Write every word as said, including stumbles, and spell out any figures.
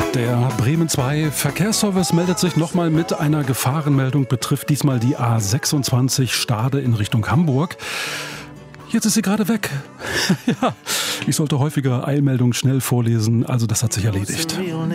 Der Bremen zwei Verkehrsservice meldet sich nochmal mit einer Gefahrenmeldung, betrifft diesmal die A sechsundzwanzig Stade in Richtung Hamburg. Jetzt ist sie gerade weg. Ja, ich sollte häufiger Eilmeldungen schnell vorlesen, also das hat sich erledigt.